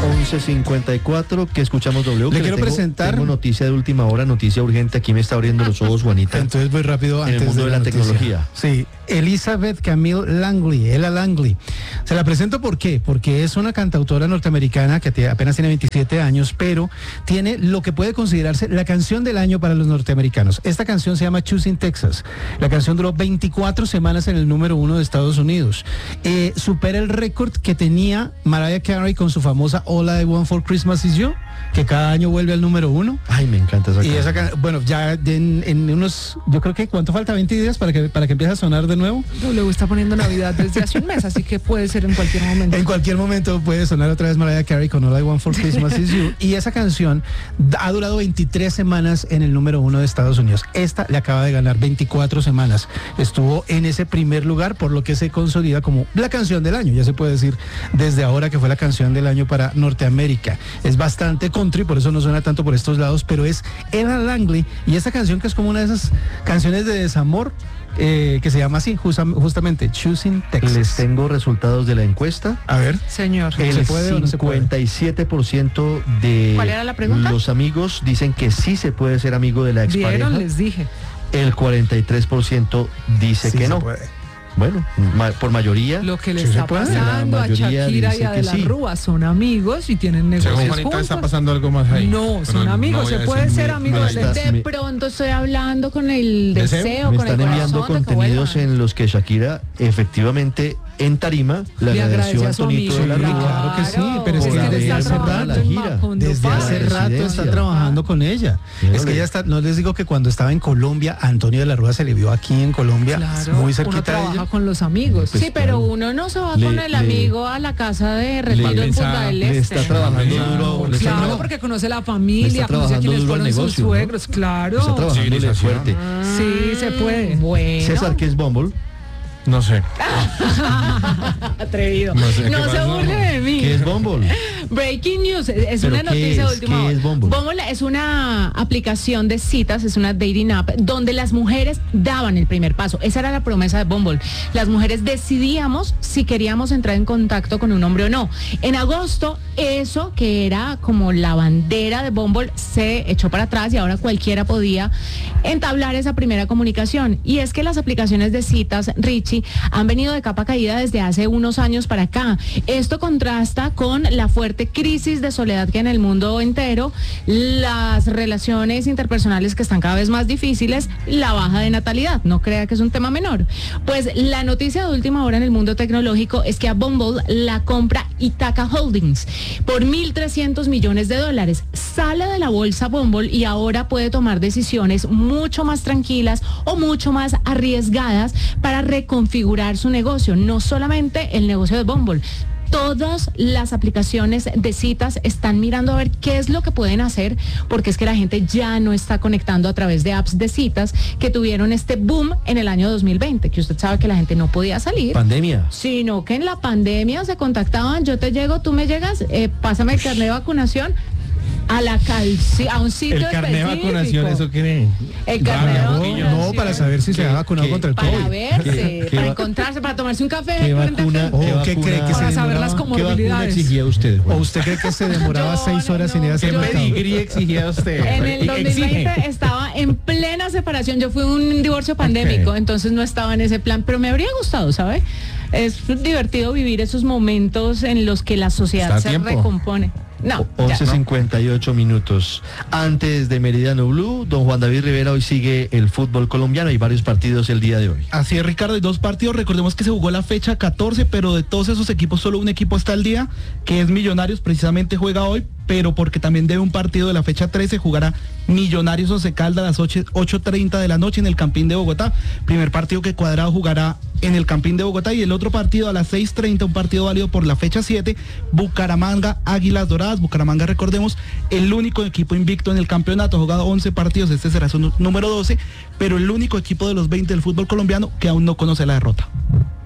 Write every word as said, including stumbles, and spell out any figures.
once cincuenta y cuatro, que escuchamos W. Le que quiero tengo, presentar. Tengo noticia de última hora, noticia urgente. Aquí me está abriendo los ojos, Juanita. Entonces voy rápido en antes el mundo de, de la, la tecnología. Sí, Elizabeth Camille Langley, Ella Langley. Se la presento ¿por qué? Porque es una cantautora norteamericana que te- apenas tiene veintisiete años, pero tiene lo que puede considerarse la canción del año para los norteamericanos. Esta canción se llama Choosing Texas. La canción duró veinticuatro semanas en el número uno de Estados Unidos. Eh, supera el récord que tenía Mariah Carey con su famosa All I Want for Christmas Is You, que cada año vuelve al número uno. Ay, me encanta esa Y canción. esa can- bueno, ya en, en unos, yo creo que ¿cuánto falta? veinte días para que para que empiece a sonar de nuevo. W está poniendo Navidad desde hace un mes, así que puede ser en cualquier momento. En cualquier momento puede sonar otra vez Mariah Carey con All I Want for Christmas Is You. Y esa canción ha durado veintitrés semanas en el número uno de Estados Unidos. Esta le acaba de ganar veinticuatro semanas. Estuvo en ese primer lugar, por lo que se consolida como la canción del año. Ya se puede decir desde ahora que fue la canción del año para Norteamérica. Es bastante country, por eso no suena tanto por estos lados, pero es Ella Langley. Y esa canción que es como una de esas canciones de desamor, eh, que se llama así, justa- justamente, Choosing Texas. Les tengo resultados de la encuesta. A ver. Señor. ¿Se El puede o no se puede? cincuenta y siete por ciento de ¿Cuál era la pregunta? los amigos dicen que sí se puede ser amigo de la expareja. Vieron, les dije. El cuarenta y tres por ciento dice Sí que se no. puede. Bueno, ma- por mayoría. Lo que le Sí se está puede. pasando La a mayoría Shakira y dice a que De la sí. Rúa son amigos y tienen negocios Según Juanita juntos. está pasando algo más ahí. No, son Pero amigos, voy a se decir puede mi- ser amigo Ahí de está. está. De pronto estoy hablando con el ¿Deseo? deseo, Me con el están corazón enviando de que contenidos vuelvan. en los que Shakira efectivamente en tarima le Le agradeció agradece a a su Antonito amigo. de la Sí, Rúa. claro que sí, pero es Por que haber desde hace armado rato, la gira. desde hace rato está Presidencia. trabajando con ella. Mírale. Es que ella está, no les digo que cuando estaba en Colombia, Antonio de la Rúa se le vio aquí en Colombia, Claro, muy uno cerquita de trabaja ella. con los amigos. Pues sí, pero claro. uno no se va Le- con el le- amigo a la casa de retiro en pensa- Punta del Le Este. está trabajando duro. le está Claro, traba- porque conoce la Le familia, está conoce a trabajando quienes duro al fueron sus negocio, ¿no? suegros, claro. Está trabajándole Civilización. fuerte. Sí, se puede. Bueno. César, ¿qué es Bumble? No sé. Atrevido. No No, sé qué se pasó. burle de mí. ¿Qué es Bumble? Breaking news, es ¿Pero una qué noticia es? de última ¿Qué hora. es Bumble? Bumble es una aplicación de citas, es una dating app donde las mujeres daban el primer paso. Esa era la promesa de Bumble. Las mujeres decidíamos si queríamos entrar en contacto con un hombre o no. En agosto, eso que era como la bandera de Bumble se echó para atrás y ahora cualquiera podía entablar esa primera comunicación. Y es que las aplicaciones de citas, Richie, han venido de capa caída desde hace unos años para acá. Esto contrasta con la fuerte crisis de soledad que hay en el mundo entero, las relaciones interpersonales que están cada vez más difíciles, la baja de natalidad. No crea que es un tema menor. Pues la noticia de última hora en el mundo tecnológico es que a Bumble la compra Itaca Holdings por mil trescientos millones de dólares. Sale de la bolsa Bumble y ahora puede tomar decisiones mucho más tranquilas o mucho más arriesgadas para reconfigurar su negocio, no solamente el negocio de Bumble. Todas las aplicaciones de citas están mirando a ver qué es lo que pueden hacer, porque es que la gente ya no está conectando a través de apps de citas que tuvieron este boom en el año dos mil veinte, que usted sabe que la gente no podía salir. Pandemia. Sino que en la pandemia se contactaban, yo te llego, tú me llegas, eh, pásame el carnet de vacunación a la calci a un sitio El carnet de específico. vacunación, ¿eso qué? El carnet de No, vacunación. no, para saber si se ha vacunado ¿Qué? contra el Para COVID. verse, ¿Qué- qué para va- encontrarse, para tomarse un café. ¿Qué frente a vacuna, frente. Oh, qué ¿qué cree vacuna- que se Para saber demoraba? las ¿Qué vacuna comorbilidades. exigía usted, ¿O Juan? usted cree que se demoraba Yo, seis no, horas sin no, ir a ser yo- vacunado? Pedigree exigía usted. En el dos mil veinte Exige. estaba en plena separación. Yo fui un divorcio pandémico, Ok. entonces no estaba en ese plan, pero me habría gustado, ¿sabe? Es divertido vivir esos momentos en los que la sociedad Está a se tiempo. recompone. No, ya. once cincuenta y ocho minutos. Antes de Meridiano Blue, don Juan David Rivera, hoy sigue el fútbol colombiano. Hay varios partidos el día de hoy. Así es, Ricardo, hay dos partidos. Recordemos que se jugó la fecha catorce, pero de todos esos equipos solo un equipo está al día, que es Millonarios, precisamente juega hoy, pero porque también debe un partido de la fecha trece, jugará Millonarios Once Caldas a las ocho treinta de la noche en el Campín de Bogotá. Primer partido que Cuadrado jugará en el Campín de Bogotá, y el otro partido a las seis treinta, un partido válido por la fecha siete, Bucaramanga Águilas Doradas. Bucaramanga, recordemos, el único equipo invicto en el campeonato, ha jugado once partidos, este será su número doce, pero el único equipo de los veinte del fútbol colombiano que aún no conoce la derrota.